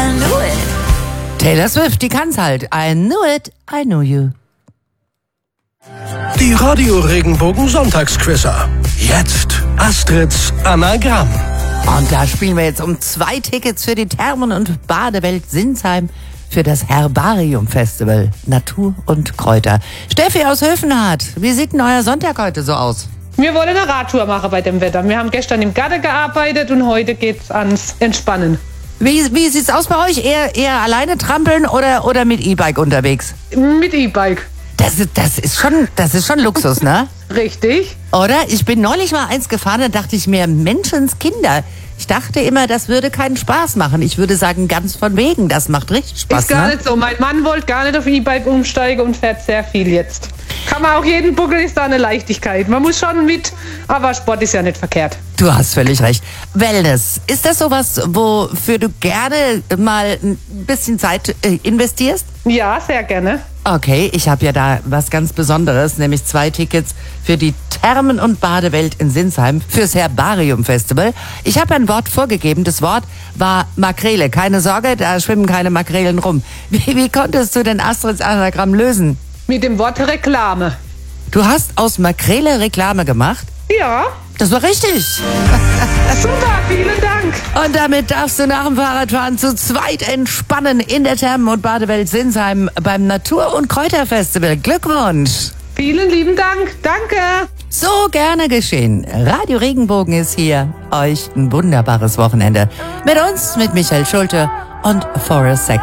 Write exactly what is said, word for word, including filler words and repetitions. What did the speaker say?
I knew it. Taylor Swift, die kann's halt. I knew it, I knew you. Die Radio-Regenbogen-Sonntagsquizzer. Jetzt Astrids Anagramm. Und da spielen wir jetzt um zwei Tickets für die Thermen- und Badewelt Sinsheim für das Herbarium-Festival Natur und Kräuter. Steffi aus Höfenhardt, wie sieht denn euer Sonntag heute so aus? Wir wollen eine Radtour machen bei dem Wetter. Wir haben gestern im Garten gearbeitet und heute geht's ans Entspannen. Wie, wie sieht's aus bei euch? Eher, eher alleine trampeln oder, oder mit E-Bike unterwegs? Mit E-Bike. Das, ist- das ist schon, das ist schon Luxus, ne? Richtig. Oder? Ich bin neulich mal eins gefahren, da dachte ich mir, Menschenskinder. Ich dachte immer, das würde keinen Spaß machen. Ich würde sagen, ganz von wegen, das macht richtig Spaß. Ist gar ne? nicht so. Mein Mann wollte gar nicht auf E-Bike umsteigen und fährt sehr viel jetzt. Kann man auch jeden Buckel, ist da eine Leichtigkeit. Man muss schon mit, aber Sport ist ja nicht verkehrt. Du hast völlig recht. Wellness, ist das sowas, wofür du gerne mal ein bisschen Zeit äh, investierst? Ja, sehr gerne. Okay, ich habe ja da was ganz Besonderes, nämlich zwei Tickets für die Thermen- und Badewelt in Sinsheim fürs Herbarium-Festival. Ich habe ein Wort vorgegeben, das Wort war Makrele. Keine Sorge, da schwimmen keine Makrelen rum. Wie, wie konntest du denn Astrids Anagramm lösen? Mit dem Wort Reklame. Du hast aus Makrele Reklame gemacht? Ja, Das war richtig. super, vielen Dank. Und damit darfst du nach dem Fahrradfahren zu zweit entspannen in der Thermen- und Badewelt Sinsheim beim Natur- und Kräuterfestival. Glückwunsch! Vielen lieben Dank. Danke. So gerne geschehen. Radio Regenbogen ist hier. Euch ein wunderbares Wochenende. Mit uns, mit Michael Schulte und Forrest Seck.